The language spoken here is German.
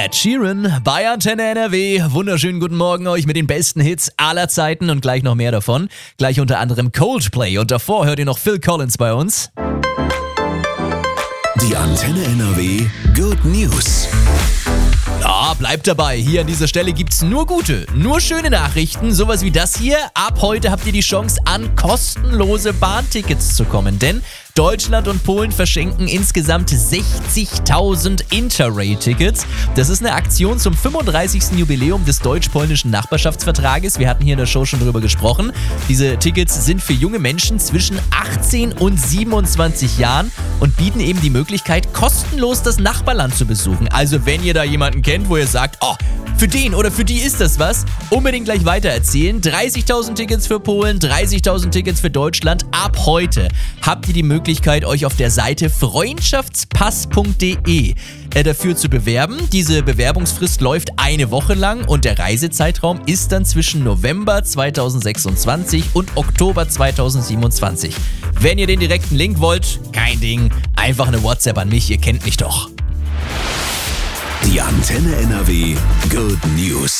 Ed Sheeran bei Antenne NRW. Wunderschönen guten Morgen euch mit den besten Hits aller Zeiten und gleich noch mehr davon. Gleich unter anderem Coldplay und davor hört ihr noch Phil Collins bei uns. Die Antenne NRW Good News. Ja, bleibt dabei. Hier an dieser Stelle gibt's nur gute, nur schöne Nachrichten. Sowas wie das hier. Ab heute habt ihr die Chance, an kostenlose Bahntickets zu kommen. Denn Deutschland und Polen verschenken insgesamt 60.000 Interrail-Tickets. Das ist eine Aktion zum 35. Jubiläum des deutsch-polnischen Nachbarschaftsvertrages. Wir hatten hier in der Show schon drüber gesprochen. Diese Tickets sind für junge Menschen zwischen 18 und 27 Jahren und bieten eben die Möglichkeit, kostenlos das Nachbarland zu besuchen. Also wenn ihr da jemanden kennt, wo ihr sagt, oh, für den oder für die ist das was, unbedingt gleich weitererzählen. 30.000 Tickets für Polen, 30.000 Tickets für Deutschland. Ab heute habt ihr die Möglichkeit, euch auf der Seite freundschaftspass.de dafür zu bewerben. Diese Bewerbungsfrist läuft eine Woche lang und der Reisezeitraum ist dann zwischen November 2026 und Oktober 2027. Wenn ihr den direkten Link wollt, kein Ding, einfach eine WhatsApp an mich, ihr kennt mich doch. Die Antenne NRW Good News.